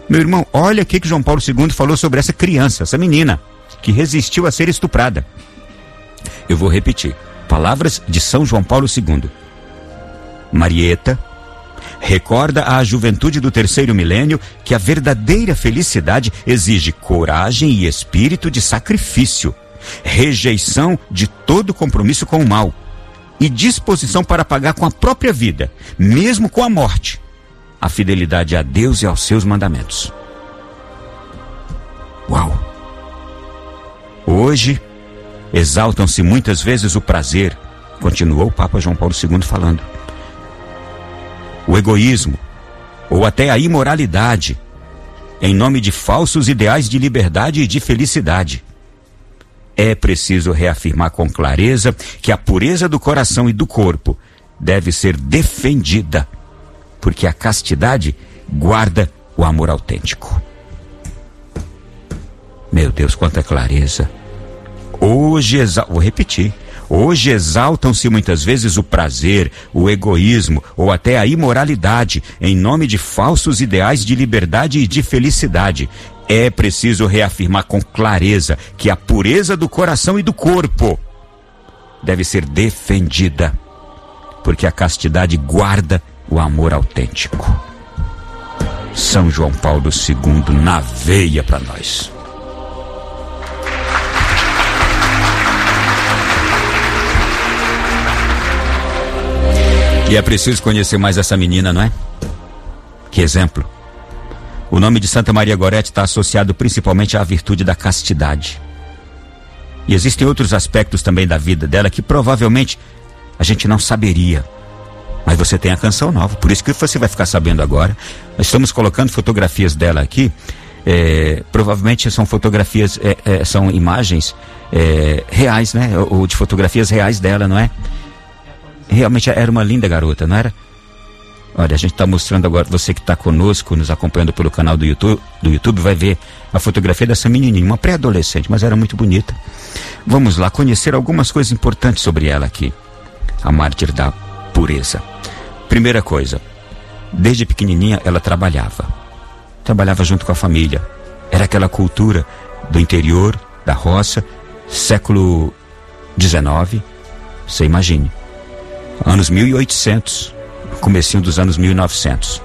Meu irmão, olha o que João Paulo II falou sobre essa criança, essa menina, que resistiu a ser estuprada. Eu vou repetir. Palavras de São João Paulo II. Marieta recorda à juventude do terceiro milênio que a verdadeira felicidade exige coragem e espírito de sacrifício, rejeição de todo compromisso com o mal e disposição para pagar com a própria vida, mesmo com a morte, a fidelidade a Deus e aos seus mandamentos. Uau! Hoje, exaltam-se muitas vezes o prazer, continuou o Papa João Paulo II falando, o egoísmo, ou até a imoralidade, em nome de falsos ideais de liberdade e de felicidade. É preciso reafirmar com clareza que a pureza do coração e do corpo deve ser defendida, porque a castidade guarda o amor autêntico. Meu Deus, quanta clareza! Vou repetir. Hoje exaltam-se muitas vezes o prazer, o egoísmo ou até a imoralidade em nome de falsos ideais de liberdade e de felicidade. É preciso reafirmar com clareza que a pureza do coração e do corpo deve ser defendida, porque a castidade guarda o amor autêntico. São João Paulo II na veia para nós. E é preciso conhecer mais essa menina, não é? Que exemplo! O nome de Santa Maria Gorete está associado principalmente à virtude da castidade. E existem outros aspectos também da vida dela que provavelmente a gente não saberia. Mas você tem a canção nova, por isso que você vai ficar sabendo agora. Nós estamos colocando fotografias dela aqui. Provavelmente são fotografias, são imagens reais, né? Ou de fotografias reais dela, não é? Realmente era uma linda garota, não era? Olha, a gente está mostrando agora, você que está conosco, nos acompanhando pelo canal do YouTube, vai ver a fotografia dessa menininha, uma pré-adolescente, mas era muito bonita. Vamos lá conhecer algumas coisas importantes sobre ela aqui. A mártir da pureza. Primeira coisa, desde pequenininha ela trabalhava junto com a família. Era aquela cultura do interior, da roça, século XIX, você imagine. Anos 1800, comecinho dos anos 1900.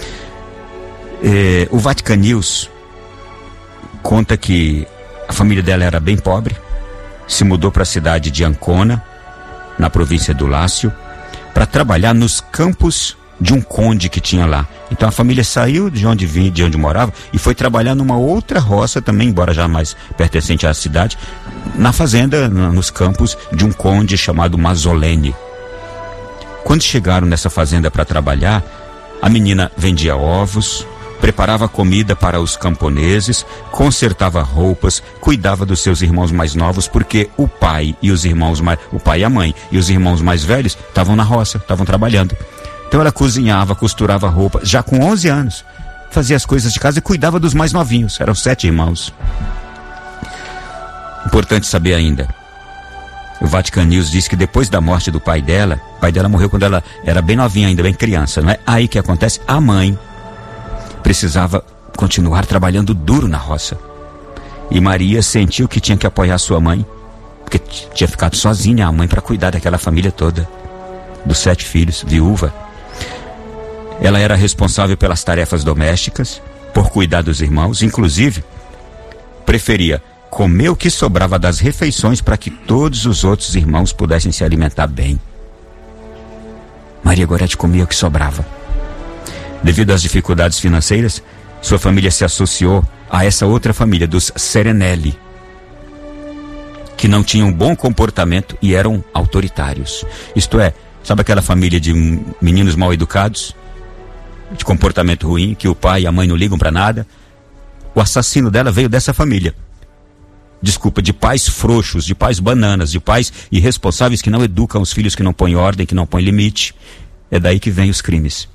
O Vatican News conta que a família dela era bem pobre, se mudou para a cidade de Ancona, na província do Lácio, para trabalhar nos campos de um conde que tinha lá. Então a família saiu de onde morava e foi trabalhar numa outra roça também, embora já mais pertencente à cidade, na fazenda, nos campos de um conde chamado Mazzoleni. Quando chegaram nessa fazenda para trabalhar, a menina vendia ovos, preparava comida para os camponeses, consertava roupas, cuidava dos seus irmãos mais novos, porque o pai e a mãe e os irmãos mais velhos estavam na roça, estavam trabalhando. Então ela cozinhava, costurava roupa, já com 11 anos, fazia as coisas de casa e cuidava dos mais novinhos, eram 7 irmãos. Importante saber ainda, o Vatican News diz que depois da morte do pai dela, o pai dela morreu quando ela era bem novinha ainda, bem criança, não é? Aí que acontece, a mãe precisava continuar trabalhando duro na roça. E Maria sentiu que tinha que apoiar sua mãe, porque tinha ficado sozinha a mãe para cuidar daquela família toda, dos 7 filhos, viúva. Ela era responsável pelas tarefas domésticas, por cuidar dos irmãos, inclusive preferia comer o que sobrava das refeições para que todos os outros irmãos pudessem se alimentar bem. Maria Gorete comia o que sobrava. Devido às dificuldades financeiras, sua família se associou a essa outra família, dos Serenelli, que não tinham bom comportamento e eram autoritários. Isto é, sabe aquela família de meninos mal educados, de comportamento ruim, que o pai e a mãe não ligam para nada? O assassino dela veio dessa família. Desculpa, de pais frouxos, de pais bananas, de pais irresponsáveis que não educam os filhos, que não põem ordem, que não põem limite. É daí que vem os crimes.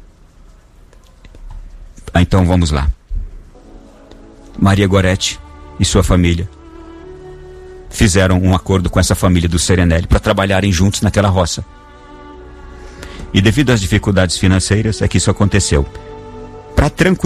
Então vamos lá. Maria Gorete e sua família fizeram um acordo com essa família do Serenelli para trabalharem juntos naquela roça. E devido às dificuldades financeiras é que isso aconteceu. Para tranquilizar